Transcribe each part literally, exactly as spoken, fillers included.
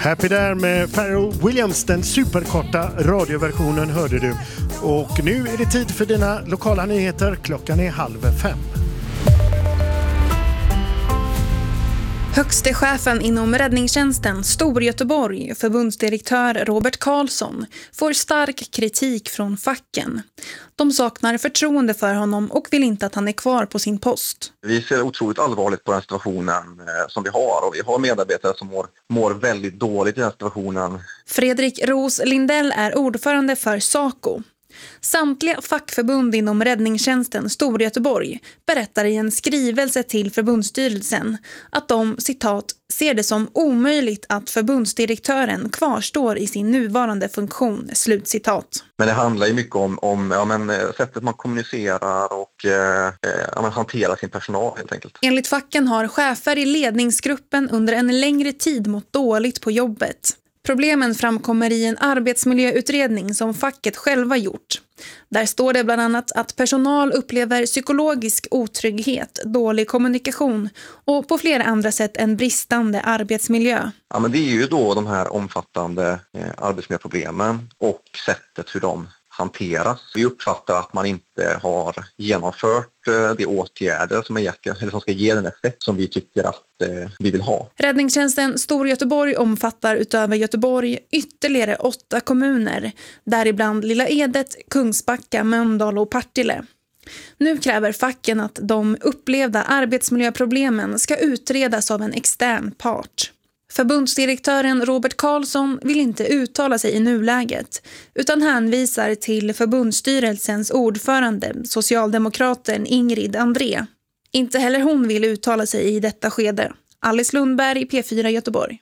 Happy där med Pharrell Williams, den superkorta radioversionen hörde du. Och nu är det tid för dina lokala nyheter. Klockan är halv fem. Högste chefen inom räddningstjänsten Storgöteborg, förbundsdirektör Robert Karlsson, får stark kritik från facken. De saknar förtroende för honom och vill inte att han är kvar på sin post. Vi ser otroligt allvarligt på den situationen eh, som vi har, och vi har medarbetare som mår, mår väldigt dåligt i den situationen. Fredrik Ros Lindell är ordförande för SACO. Samtliga fackförbund inom räddningstjänsten Storgöteborg berättar i en skrivelse till förbundsstyrelsen att de, citat, ser det som omöjligt att förbundsdirektören kvarstår i sin nuvarande funktion, slutcitat. Men det handlar ju mycket om, om ja, men, sättet man kommunicerar och eh, ja, man hanterar sin personal helt enkelt. Enligt facken har chefer i ledningsgruppen under en längre tid mått dåligt på jobbet. Problemen framkommer i en arbetsmiljöutredning som facket själva gjort. Där står det bland annat att personal upplever psykologisk otrygghet, dålig kommunikation och på flera andra sätt en bristande arbetsmiljö. Ja, men det är ju då de här omfattande eh, arbetsmiljöproblemen och sättet hur de hanteras. Vi uppfattar att man inte har genomfört de åtgärder som, är gett, eller som ska ge den effekt som vi tycker att eh, vi vill ha. Räddningstjänsten Storgöteborg omfattar utöver Göteborg ytterligare åtta kommuner, däribland Lilla Edet, Kungsbacka, Mölndal och Partille. Nu kräver facken att de upplevda arbetsmiljöproblemen ska utredas av en extern part. Förbundsdirektören Robert Karlsson vill inte uttala sig i nuläget utan hänvisar till förbundsstyrelsens ordförande, socialdemokraten Ingrid André. Inte heller hon vill uttala sig i detta skede. Alice Lundberg, P fyra Göteborg.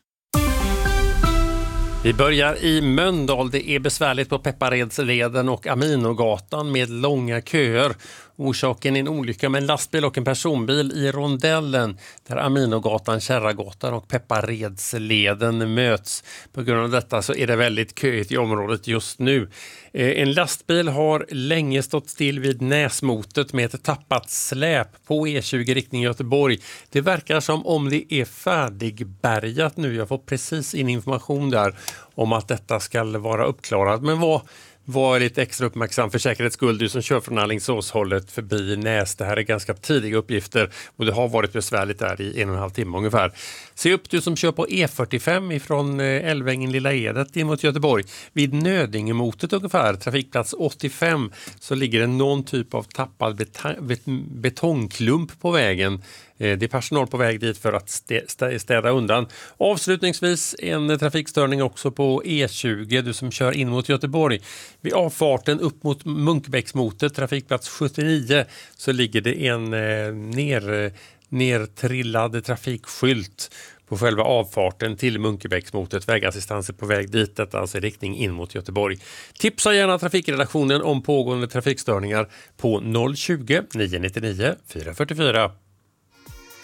Vi börjar i Mölndal. Det är besvärligt på Pepparedsleden och Aminogatan med långa köer. Orsaken är en olycka med en lastbil och en personbil i rondellen där Aminogatan, Kärragatan och Pepparedsleden möts. På grund av detta så är det väldigt köigt i området just nu. En lastbil har länge stått still vid Näsmotet med ett tappat släp på E tjugo riktning Göteborg. Det verkar som om det är färdigbärgat nu. Jag får precis in information där om att detta ska vara uppklarat. Men vad Var lite extra uppmärksam för säkerhets skull, du som kör från Alingsåshållet förbi Näs. Det här är ganska tidiga uppgifter och det har varit besvärligt där i en och en halv timme ungefär. Se upp du som kör på E fyrtiofem ifrån Älvängen Lilla Edet in mot Göteborg. Vid Nödingemotet ungefär, trafikplats åttiofem, så ligger det någon typ av tappad bet- bet- betongklump på vägen. Det är personal på väg dit för att städa undan. Avslutningsvis en trafikstörning också på E tjugo, du som kör in mot Göteborg. Vid avfarten upp mot Munkbäcksmotet, trafikplats sjuttionio, så ligger det en ner, nertrillad trafikskylt på själva avfarten till Munkebäcksmotet. Vägassistanser på väg dit, detta alltså i riktning in mot Göteborg. Tipsa gärna trafikredaktionen om pågående trafikstörningar på noll tjugo, nio nio nio, fyra fyra fyra.